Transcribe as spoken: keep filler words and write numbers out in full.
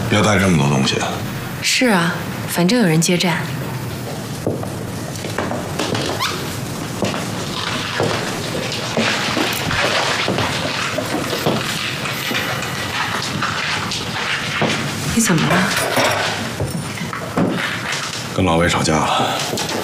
别带这么多东西。 是啊，反正有人接站。你怎么了？ 跟老魏吵架了。